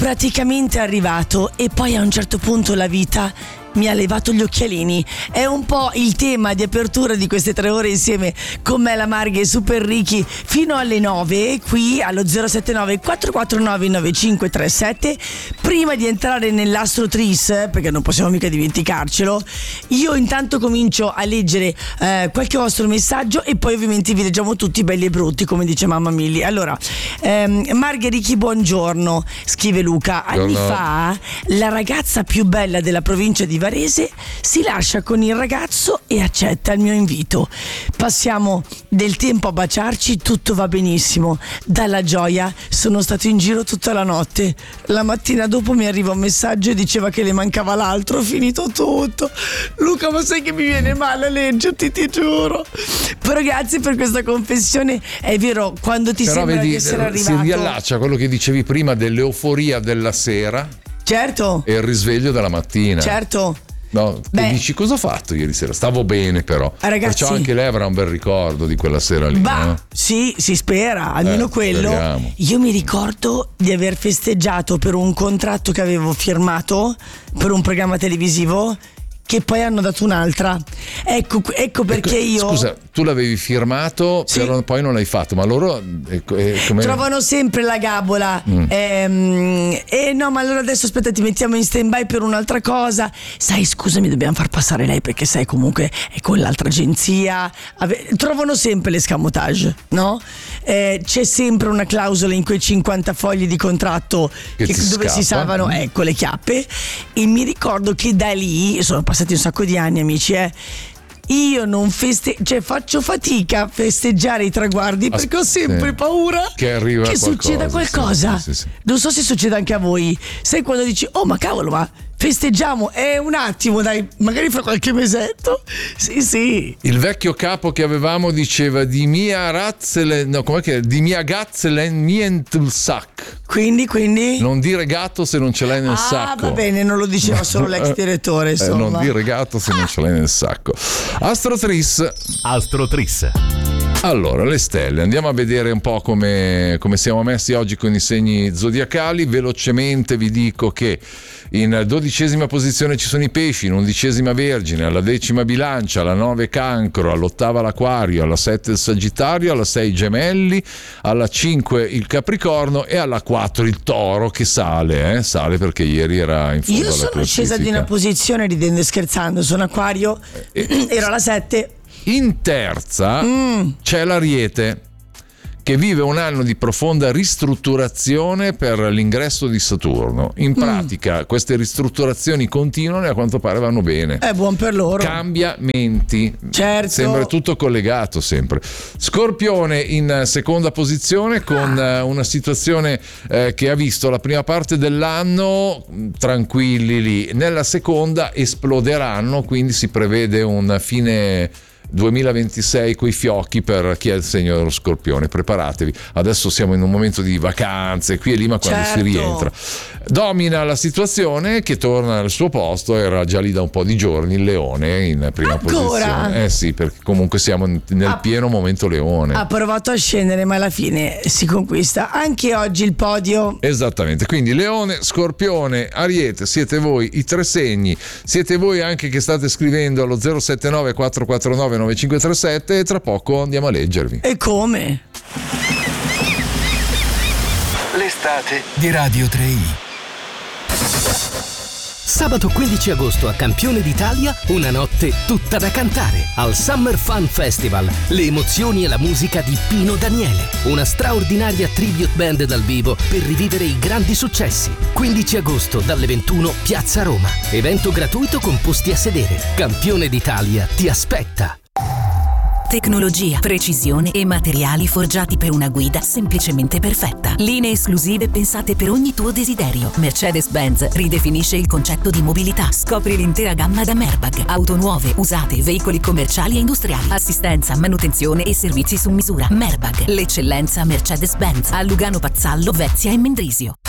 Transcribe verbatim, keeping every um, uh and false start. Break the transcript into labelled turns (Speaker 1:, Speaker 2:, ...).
Speaker 1: praticamente arrivato e poi a un certo punto la vita mi ha levato gli occhialini. È un po' il tema di apertura di queste tre ore insieme con me, la Marghe e Super Ricky, fino alle nove qui allo zero sette nove quattro quattro nove nove cinque tre sette. Prima di entrare nell'Astro Tris, perché non possiamo mica dimenticarcelo, io intanto comincio a leggere eh, qualche vostro messaggio e poi ovviamente vi leggiamo tutti belli e brutti, come dice mamma Milli. Allora, ehm, Marghe Ricky, buongiorno, scrive Luca. Anni
Speaker 2: Buongiorno.
Speaker 1: fa la ragazza più bella della provincia di Varese si lascia con il ragazzo e accetta il mio invito. Passiamo del tempo a baciarci, tutto va benissimo. Dalla gioia sono stato in giro tutta la notte. La mattina dopo mi arriva un messaggio e diceva che le mancava l'altro. Ho finito tutto. Luca, ma sai che mi viene male a leggerti, ti giuro. Però grazie per questa confessione. È vero, quando ti
Speaker 2: Però
Speaker 1: sembra
Speaker 2: vedi,
Speaker 1: di essere arrivato,
Speaker 2: si riallaccia a quello che dicevi prima dell'euforia della sera
Speaker 1: certo,
Speaker 2: e il risveglio della mattina.
Speaker 1: certo.
Speaker 2: No,
Speaker 1: Beh.
Speaker 2: che dici cosa ho fatto ieri sera? Stavo bene però.
Speaker 1: Ragazzi,
Speaker 2: perciò anche lei avrà un bel ricordo di quella sera lì.
Speaker 1: Bah,
Speaker 2: no?
Speaker 1: sì, si spera, almeno
Speaker 2: Eh,
Speaker 1: quello.
Speaker 2: speriamo.
Speaker 1: Io mi ricordo di aver festeggiato per un contratto che avevo firmato per un programma televisivo che poi hanno dato un'altra. Ecco, ecco perché io...
Speaker 2: Scusa, tu l'avevi firmato,
Speaker 1: Sì.
Speaker 2: però poi non l'hai fatto, ma loro eh, eh, come...
Speaker 1: trovano sempre la gabola.
Speaker 2: Mm.
Speaker 1: Ehm, e no, ma allora adesso aspetta, ti mettiamo in stand by per un'altra cosa. Sai, scusami, dobbiamo far passare lei perché sai comunque è con l'altra agenzia. Ave- trovano sempre l'escamotage, no? Eh, c'è sempre una clausola in quei cinquanta fogli di contratto
Speaker 2: Che
Speaker 1: che-
Speaker 2: ti
Speaker 1: dove si
Speaker 2: scappa.
Speaker 1: salvano, ecco, le chiappe. E mi ricordo che da lì sono passati un sacco di anni, amici, eh. Io non feste, cioè faccio fatica a festeggiare i traguardi
Speaker 2: As-
Speaker 1: perché ho sempre
Speaker 2: sì.
Speaker 1: paura
Speaker 2: Che arriva
Speaker 1: che
Speaker 2: qualcosa,
Speaker 1: succeda
Speaker 2: sì,
Speaker 1: qualcosa.
Speaker 2: sì, sì, sì.
Speaker 1: Non so se succede anche a voi. Sai quando dici "Oh, ma cavolo, ma festeggiamo, è un attimo, dai, magari fra qualche mesetto". Sì, sì.
Speaker 2: Il vecchio capo che avevamo diceva di mia razzele, no, com'è che di mia gazzele nientul sac.
Speaker 1: Quindi, quindi
Speaker 2: Non dire gatto se non ce l'hai nel
Speaker 1: Ah,
Speaker 2: sacco.
Speaker 1: va bene, non lo diceva solo l'ex direttore,
Speaker 2: Eh,
Speaker 1: insomma.
Speaker 2: non dire gatto se non ce l'hai nel sacco. Astro Tris.
Speaker 3: Astro Tris.
Speaker 2: Allora, le stelle, andiamo a vedere un po' come, come siamo messi oggi con i segni zodiacali. Velocemente vi dico che in dodicesima posizione ci sono i pesci, in undicesima Vergine, alla decima Bilancia, alla nove Cancro, all'ottava l'Aquario, alla sette il Sagittario, alla sei Gemelli, alla cinque il Capricorno e alla quattro il Toro, che sale, eh? sale perché ieri era in fondo
Speaker 1: Io
Speaker 2: alla
Speaker 1: sono scesa di una
Speaker 2: classifica.
Speaker 1: posizione ridendo e scherzando, sono Acquario,
Speaker 2: Eh,
Speaker 1: ero alla sette.
Speaker 2: In terza
Speaker 1: Mm.
Speaker 2: c'è l'Ariete, che vive un anno di profonda ristrutturazione per l'ingresso di Saturno. In pratica queste ristrutturazioni continuano e a quanto pare vanno bene.
Speaker 1: È buon per loro.
Speaker 2: Cambiamenti,
Speaker 1: Certo.
Speaker 2: sembra tutto collegato sempre. Scorpione in seconda posizione con eh, una situazione eh, che ha visto la prima parte dell'anno mh, tranquilli lì, nella seconda esploderanno, quindi si prevede un fine duemilaventisei coi fiocchi per chi è il segno dello Scorpione. Preparatevi, adesso siamo in un momento di vacanze qui e lì, ma quando
Speaker 1: Certo.
Speaker 2: si rientra domina la situazione, che torna al suo posto. Era già lì da un po' di giorni il Leone in prima
Speaker 1: Ancora?
Speaker 2: posizione. Eh sì, perché comunque siamo nel
Speaker 1: Ah.
Speaker 2: pieno momento Leone.
Speaker 1: Ha provato a scendere, ma alla fine si conquista. Anche oggi il podio.
Speaker 2: Esattamente, quindi Leone, Scorpione, Ariete, siete voi i tre segni, siete voi anche che state scrivendo allo zero sette nove quattro quattro nove nove cinque tre sette e tra poco andiamo a leggervi.
Speaker 1: E come?
Speaker 4: L'estate di Radio tre i.
Speaker 5: Sabato quindici agosto a Campione d'Italia, una notte tutta da cantare. Al Summer Fun Festival, le emozioni e la musica di Pino Daniele. Una straordinaria tribute band dal vivo per rivivere i grandi successi. quindici agosto dalle ventuno, Piazza Roma. Evento gratuito con posti a sedere. Campione d'Italia ti aspetta.
Speaker 6: Tecnologia, precisione e materiali forgiati per una guida semplicemente perfetta. Linee esclusive pensate per ogni tuo desiderio. Mercedes-Benz ridefinisce il concetto di mobilità. Scopri l'intera gamma da Merbag. Auto nuove, usate, veicoli commerciali e industriali. Assistenza, manutenzione e servizi su misura. Merbag, l'eccellenza Mercedes-Benz. A Lugano Pazzallo, Vezia e Mendrisio.